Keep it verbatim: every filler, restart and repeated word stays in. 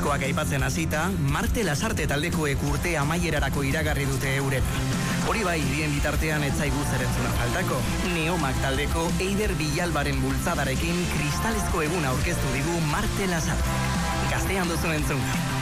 klasikoak aipatzen hasita, Marte Lasarte taldekoek urte amaierarako iragarri dute euren. Hori bai, bien bitartean etzaigu zerentzuna faltako. Neomak taldeko Eider Bilalbaren bultzadarekin kristalezko eguna aurkeztu digu Marte Lasarte. Gaztean duzuen entzuna.